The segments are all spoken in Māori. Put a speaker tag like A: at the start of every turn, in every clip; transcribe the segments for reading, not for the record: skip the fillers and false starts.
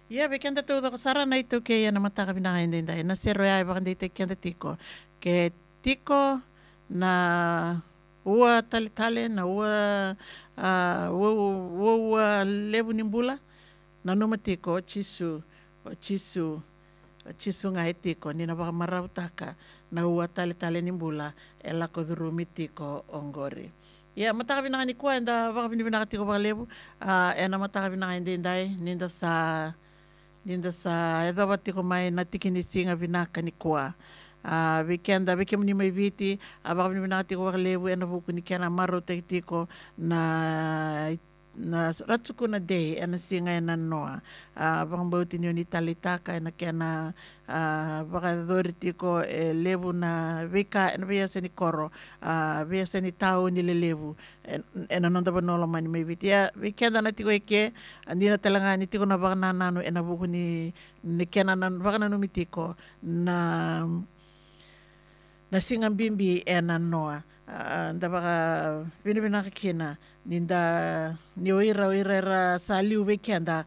A: Ya we kenda todo ko sara na ito ke na mataka binahain din dai. Na sero ya ba kandi te kenda tiko. Ke tiko na ua tali tali na ua levu nimbula na numa tiko chisu ngai tiko ni na baka marau taka na ua tali tali nimbula e lako durumi tiko ongori. Ya mataka binahain kuwa enda baka binahain tiko baka levu ena mataka binahain din dai ninda sa edo wati ko mai na tikini singa vinaka ni kua. Weekenda wiki muni mai viti abaka ni vinaka tiko waka levu ena vuku ni kena maro te tiko na ratsuku na day ena singa ena noa. Baka mbauti ni oni talitaka ena kena baka dori tiko levu na wika ena biasa ni koro biasa ni tau ni le levu ena nonda banolo mani mai viti. Ya weekenda na tiko eke nina talanga ni tiko na baka nananu ena vuku ni kena baka nanu mi tiko na singa bimbi ena noa. Nda baka binibinaka kina ninda ni oira era sa liu weekenda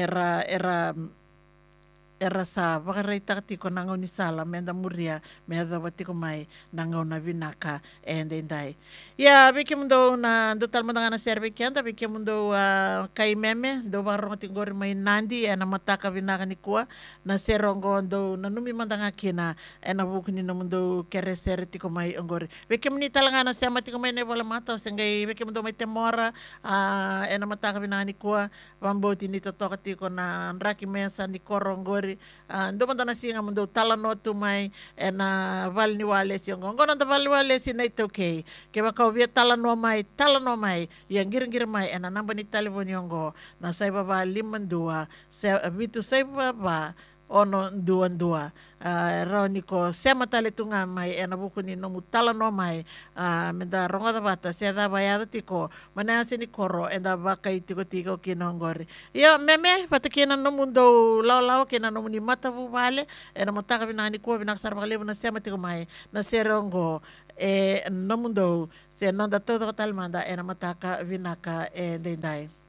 A: era sa baka reita tiko na ngau ni sala menda muria menda watiko mai na ngau na vinaka endai. Ya wiki mundo na do talmanda na ser weekenda wiki mundo kai meme do barongo tingori mai nandi ena mataka vinaka ni kua na serongo do na numi mandanga kina ena bukuni na mundo kere ser tiko mai ongori. Wiki muni talanga na sema tiko mai ne wala mata sengai wiki mundo mai temora ena mataka vinaka ni kua wamboti ni totoka tiko na raki mesa ni korongori ndo mandana singa mundo talano tu mai ena valni wale si ngono ndo valni wale si na ito okay ke baka via talano mai yang giring mai ena namba ni telefoni ongo na sai baba limandua vitu sai baba ono dua roniko sema tale tunga mai ena buku ni nomu talano mai menda ronga da bata se da bayada tiko mana sini koro enda baka tiko tiko kinongori yo meme patakina no mundo lao kina no ni mata bu vale ena mataka binani ko binak sarba lebu na sema tiko mai na serongo no mundo se non da todo talmanda ena mataka vinaka dendai